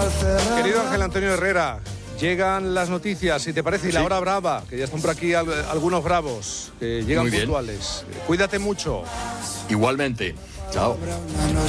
Querido Ángel Antonio Herrera, llegan las noticias, si te parece, y la hora brava, que ya están por aquí algunos bravos, que llegan puntuales. Cuídate mucho. Igualmente. Chao.